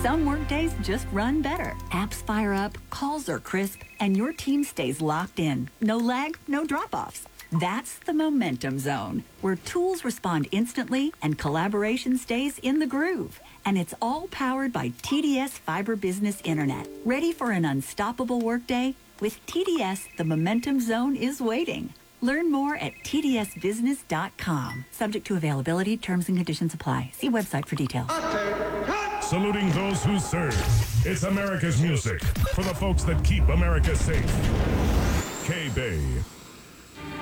Some workdays just run better. Apps fire up, calls are crisp, and your team stays locked in. No lag, no drop-offs. That's the Momentum Zone, where tools respond instantly and collaboration stays in the groove. And it's all powered by TDS Fiber Business Internet. Ready for an unstoppable workday? With TDS, the Momentum Zone is waiting. Learn more at tdsbusiness.com. Subject to availability, terms and conditions apply. See website for details. Saluting those who serve. It's America's music for the folks that keep America safe. K-Bay.